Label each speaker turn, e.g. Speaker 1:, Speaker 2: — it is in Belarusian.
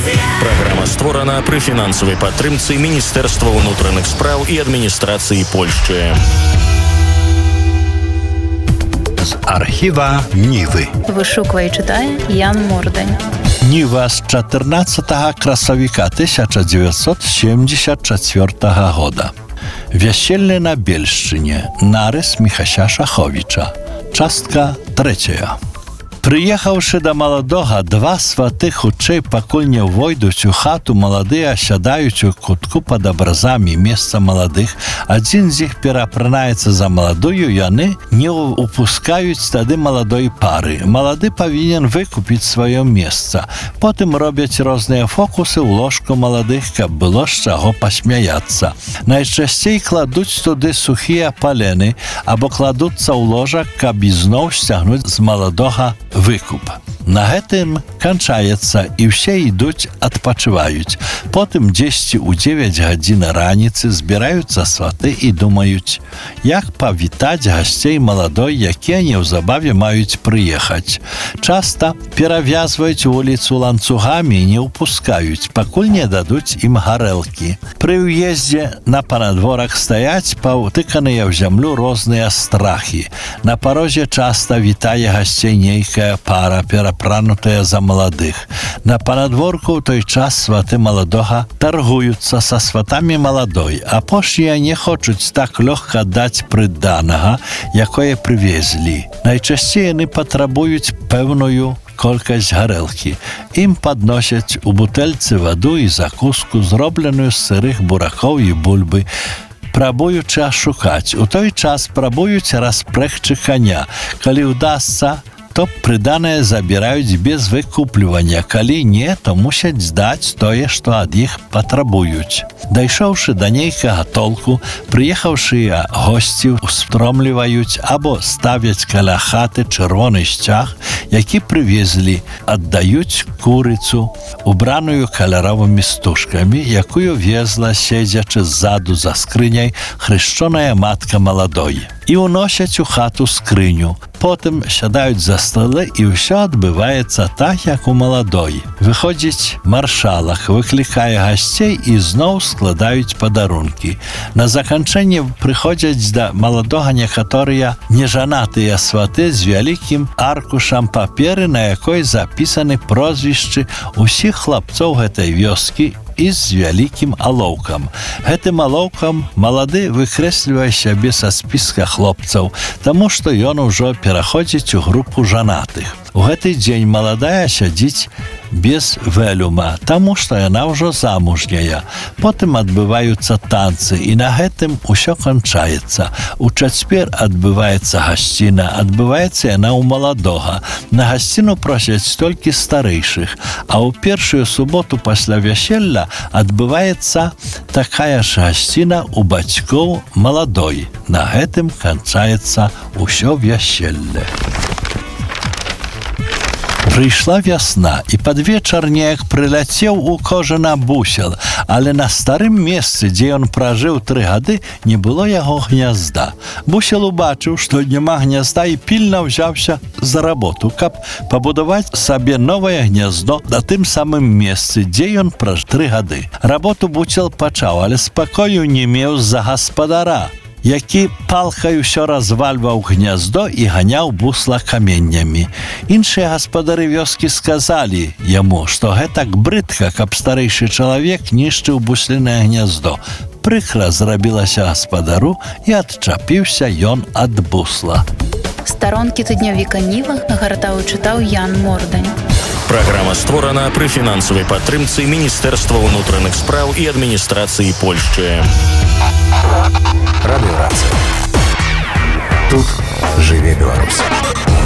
Speaker 1: Праграма створана пры фінансавай падтрымцы Міністэрства ўнутраных спраў і адміністрацыі Польшчы.
Speaker 2: З архіва Нівы.
Speaker 3: Вышуквае і чытае Ян Мордань.
Speaker 2: Ніва з 14 красавіка 1974 года. Вяселле на Бельшчыне. Нарыс Міхася Шаховіча. Частка 3. Прыехаўшы да маладога, два сваты хутчэй пакуль не ўвойдуць у хату, маладыя сядаюць у кутку пад абразамі месца маладых. Адзін з іх перапранаецца за маладую, яны не упускаюць тады маладой пары. Малады павінен выкупіць сваё месца. Потым робяць розныя фокусы ў ложку маладых, каб было з чаго пасмяяцца. Найчасцей кладуць туды сухія палены або кладуцца ў ложак, каб ізноў сцягнуць з маладога выкуп. На гэтым канчаецца, і ўсе ідуць адпачываюць. Потым 10 у 9 гадзін раніцы збіраюцца сваты і думаюць, як павітаць гасцей маладой, якія неўзабаве маюць прыехаць. Часта перавязваюць вуліцу ланцугамі і не ўпускаюць, пакуль не дадуць ім гарэлкі. Пры ўездзе на панадворах стаяць паўтыканыя ў зямлю розныя страхі. На парозе часта вітае гасцей нейкая пара, перапранутая за маладых. На панадворку ў той час сваты маладога таргуюцца са сватамі маладой, апошнія не хочуць так лёгка даць прыданага, якое прывезлі. Найчасцей яны патрабуюць пэўную колькасць гарэлкі. Ім падносяць у бутэльцы ваду і закуску, зробленую з сырых буракоў і бульбы, прабуючы ашукаць. У той час прабуюць распрэгчы каня. Калі ўдасца, то прыданае забіраюць без выкуплівання. Калі не, то мусяць здаць тое, што ад іх патрабуюць. Дайшоўшы да нейкага толку, прыехаўшыя госці устромліваюць або ставяць каля хаты чырвоны сцяг, які прывезлі, аддаюць курыцу, убраную каляровымі стужкамі, якую везла, седзячы ззаду за скрыняй, хрышчоная матка маладой. І ўносяць у хату скрыню. Потым сядаюць за столы, і ўсё адбываецца так, як у маладой. Выходзіць маршалак, выклікае гасцей і зноў складаюць падарункі. На заканчэнне прыходзяць да маладога некаторыя нежанатыя сваты з вялікім аркушам паперы, на якой запісаны прозвішчы ўсіх хлапцоў гэтай вёскі і з вялікім алоўкам. Гэтым алоўкам малады выкрэслівае сябе са спіска хлопцаў, таму што ён ужо пераходзіць у групу жанатых. У гэты дзень маладая сядзіць без вэлюма, таму што яна ўжо замужняя. Потым адбываюцца танцы, і на гэтым усё канчаецца. У чацвер адбываецца гасціна, адбываецца яна ў маладога. На гасціну просяць толькі старэйшых, а ў першую суботу пасля вяселля адбываецца такая ж гасціна ў бацькоў маладой. На гэтым канчаецца ўсё вяселле. Прыйшла вясна, і пад вечар неяк прыляцеў у кожана бусел, але на старым месцы, дзе ён пражыў 3 гады, не было яго гнязда. Бусел убачыў, што няма гнязда, і пільна ўзяўся за работу, каб пабудаваць сабе новае гняздо на тым самым месцы, дзе ён пражыў 3 гады. Работу бусел пачаў, але спакою не меў з-за гаспадара, які палкай усё развальваў гняздо і ганяў бусла каменнямі. Іншыя гаспадары вёскі сказалі яму, што гэтак брыдка, каб старэйшы чалавек нішчыў буслінае гняздо. Прыкра зрабілася гаспадару, і адчапіўся ён ад бусла.
Speaker 3: Старонкі тыднёвіка Ніва нагартаў і чытаў Ян Мордань.
Speaker 1: Праграма створана пры фінансавай падтрымцы Міністэрства ўнутраных спраў і адміністрацыі Польшчы.
Speaker 4: Радыёрацыя. Тут жыве Беларусь.